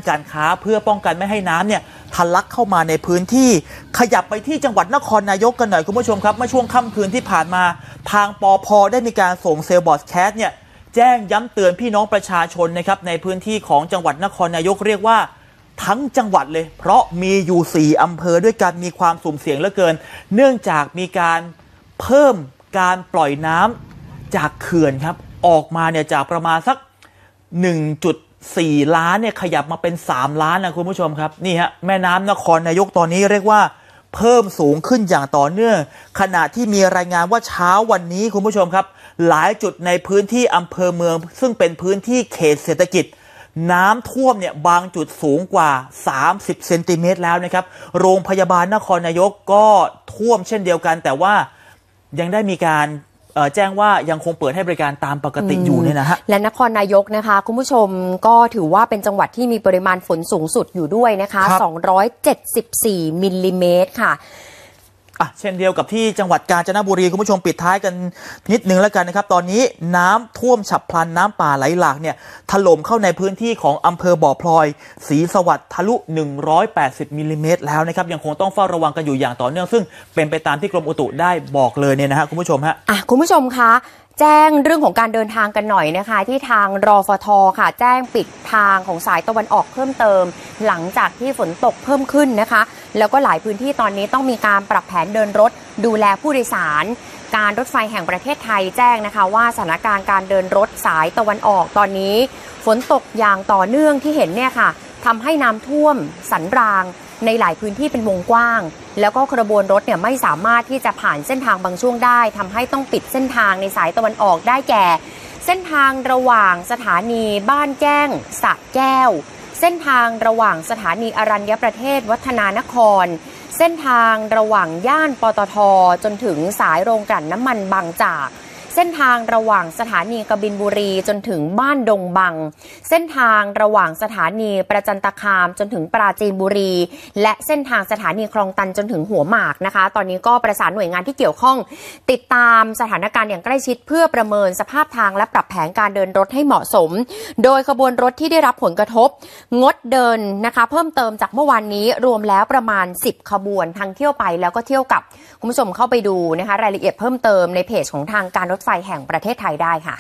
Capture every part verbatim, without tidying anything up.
การค้าเพื่อป้องกันไม่ให้น้ำเนี่ยทะลักเข้ามาในพื้นที่ขยับไปที่จังหวัดนครนายกกันหน่อยคุณผู้ชมครับเมื่อช่วงค่ำคืนที่ผ่านมาทางปภ.ได้มีการส่งเซลล์บอร์ดแคสเนี่ยแจ้งย้ำเตือนพี่น้องประชาชนนะครับในพื้นที่ของจังหวัดนครนายกเรียกว่าทั้งจังหวัดเลยเพราะมีอยู่สี่อำเภอด้วยกันมีความสุ่มเสี่ยงเหลือเกินเนื่องจากมีการเพิ่มการปล่อยน้ำจากเขื่อนครับออกมาเนี่ยจากประมาณสัก หนึ่งจุดสี่ ล้านเนี่ยขยับมาเป็นสามล้านนะคุณผู้ชมครับนี่ฮะแม่น้ำนครนายกตอนนี้เรียกว่าเพิ่มสูงขึ้นอย่างต่อเนื่องขณะที่มีรายงานว่าเช้าวันนี้คุณผู้ชมครับหลายจุดในพื้นที่อำเภอเมืองซึ่งเป็นพื้นที่เขตเศรษฐกิจน้ำท่วมเนี่ยบางจุดสูงกว่าสามสิบเซนติเมตรแล้วนะครับโรงพยาบาลนครนายกก็ท่วมเช่นเดียวกันแต่ว่ายังได้มีการแจ้งว่ายังคงเปิดให้บริการตามปกติอยู่เนี่ยนะฮะและนครนายกนะคะคุณผู้ชมก็ถือว่าเป็นจังหวัดที่มีปริมาณฝนสูงสุดอยู่ด้วยนะคะสองร้อยเจ็ดสิบสี่มิลลิเมตรค่ะอ่ะเช่นเดียวกับที่จังหวัดกาญจนบุรีคุณผู้ชมปิดท้ายกันนิดนึงแล้วกันนะครับตอนนี้น้ำท่วมฉับพลันน้ำป่าไหลหลากเนี่ยถล่มเข้าในพื้นที่ของอำเภอบ่อพลอยศรีสวัสดิ์ทะลุหนึ่งร้อยแปดสิบมิลลิเมตรแล้วนะครับยังคงต้องเฝ้าระวังกันอยู่อย่างต่อเนื่องซึ่งเป็นไปตามที่กรมอุตุได้บอกเลยเนี่ยนะฮะคุณผู้ชมฮะอ่ะคุณผู้ชมคะแจ้งเรื่องของการเดินทางกันหน่อยนะคะที่ทางรฟท.ค่ะแจ้งปิดทางของสายตะวันออกเพิ่มเติมหลังจากที่ฝนตกเพิ่มขึ้นนะคะแล้วก็หลายพื้นที่ตอนนี้ต้องมีการปรับแผนเดินรถดูแลผู้โดยสารการรถไฟแห่งประเทศไทยแจ้งนะคะว่าสถานการณ์การเดินรถสายตะวันออกตอนนี้ฝนตกอย่างต่อเนื่องที่เห็นเนี่ยค่ะทำให้น้ำท่วมสันรางในหลายพื้นที่เป็นวงกว้างแล้วก็ขบวนรถเนี่ยไม่สามารถที่จะผ่านเส้นทางบางช่วงได้ทำให้ต้องปิดเส้นทางในสายตะวันออกได้แก่เส้นทางระหว่างสถานีบ้านแก้งสระแก้วเส้นทางระหว่างสถานีอรัญญประเทศวัฒนานครเส้นทางระหว่างย่านปตท.จนถึงสายโรงกลั่นน้ำมันบางจากเส้นทางระหว่างสถานีกบินบุรีจนถึงบ้านดงบังเส้นทางระหว่างสถานีประจันตคามจนถึงปราจีนบุรีและเส้นทางสถานีคลองตันจนถึงหัวหมากนะคะตอนนี้ก็ประสานหน่วยงานที่เกี่ยวข้องติดตามสถานการณ์อย่างใกล้ชิดเพื่อประเมินสภาพทางและปรับแผนการเดินรถให้เหมาะสมโดยขบวนรถที่ได้รับผลกระทบงดเดินนะคะเพิ่มเติมจากเมื่อวานนี้รวมแล้วประมาณสิบขบวนทั้งเที่ยวไปแล้วก็เที่ยวกลับคุณผู้ชมเข้าไปดูนะคะรายละเอียดเพิ่มเติมในเพจของทางการรถไฟแห่งประเทศไทยได้ค่ะ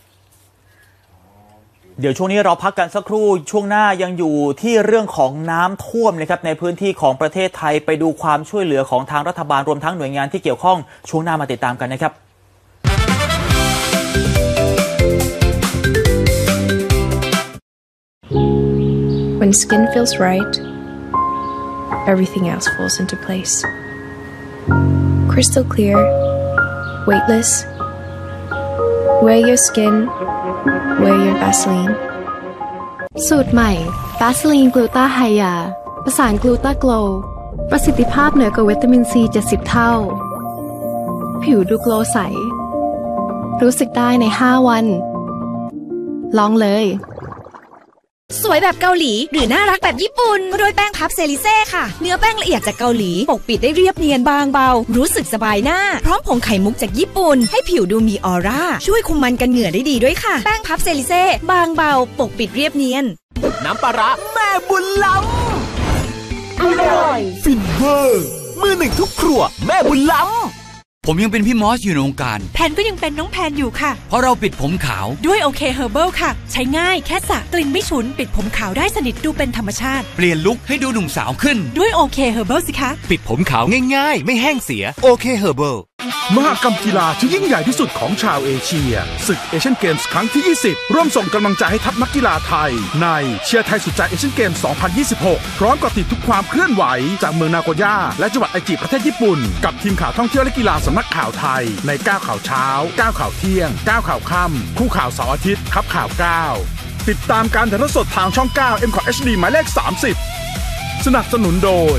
เดี๋ยวช่วงนี้เราพักกันสักครู่ช่วงหน้ายังอยู่ที่เรื่องของน้ำท่วมนะครับในพื้นที่ของประเทศไทยไปดูความช่วยเหลือของทางรัฐบาลรวมทั้งหน่วยงานที่เกี่ยวข้องช่วงหน้ามาติดตามกันนะครับ When skin feels right, everything else falls into place. Crystal clear, weightless.Wear your skin, wear your Vaseline สูตรใหม่ Vaseline Gluta Hya ประสาน Gluta Glow ประสิทธิภาพเหนือกว่าวิตามินซีเจ็ดสิบเท่าผิวดูโกลว์ใสรู้สึกได้ในห้าวันลองเลยสวยแบบเกาหลีหรือน่ารักแบบญี่ปุ่นก็ด้วยแป้งพับเซริเซ่ค่ะเนื้อแป้งละเอียดจากเกาหลีปกปิดได้เรียบเนียนบางเบารู้สึกสบายหน้าพร้อมผงไข่มุกจากญี่ปุ่นให้ผิวดูมีออร่าช่วยคุมมันกันเหงื่อได้ดีด้วยค่ะแป้งพับเซริเซ่บางเบาปกปิดเรียบเนียนน้ำปลาร้าแม่บุญล้ำอร่อยฟินเวอร์มือหนึ่งทุกครัวแม่บุญล้ำผมยังเป็นพี่มอสอยู่ในวงการแพนก็ยังเป็นน้องแพนอยู่ค่ะเพราะเราปิดผมขาวด้วยโอเคเฮอร์เบิลค่ะใช้ง่ายแค่สระกลิ่นไม่ฉุนปิดผมขาวได้สนิทดูเป็นธรรมชาติเปลี่ยนลุคให้ดูหนุ่มสาวขึ้นด้วยโอเคเฮอร์เบิลสิคะปิดผมขาวง่ายๆไม่แห้งเสียโอเคเฮอร์เบิลมหกรรมกีฬาที่ยิ่งใหญ่ที่สุดของชาวเอเชียศึกเอเชียนเกมส์ครั้งที่ยี่สิบร่วมส่งกำลังใจให้ทัพนักกีฬาไทยในเชียร์ไทยสุดใจเอเชียนเกมส์สองพันยี่สิบหกพร้อมกับติดทุกความเคลื่อนไหวจากเมืองนาโกย่าและจังหวัดไอจิประเทศญี่ปุ่นกับทีมข่าวท่องเที่ยวและกีฬาสำนักข่าวไทยในเก้าข่าวเช้าเก้าข่าวเที่ยงเก้าข่าวค่ำคู่ข่าวเสาร์อาทิตย์ครับข่าวเก้าติดตามการถ่ายทอดสดทางช่องเก้า เอ็ม คอท เอช ดี หมายเลขสามสิบสนับสนุนโดย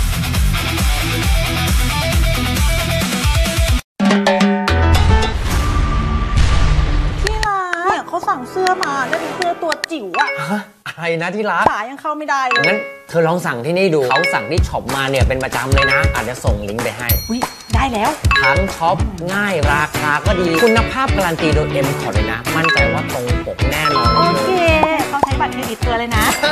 เขาสั่งเสื้อมาได้เป็นเสื้อตัวจิ๋วอะอะไรนะที่รักขายังเข้าไม่ได้เลยงั้นเธอลองสั่งที่นี่ดูเขาสั่งที่ช็อปมาเนี่ยเป็นประจำเลยนะอาจจะส่งลิงก์ไปให้อุ๊ยได้แล้วทั้งช็อปง่ายราคาก็ดีคุณภาพการันตีโดย เอ็ม คอท เลยนะมั่นใจว่าตรงปกแน่นอนโอเคเขาใช้บัตรเครดิตตัวเลยนะ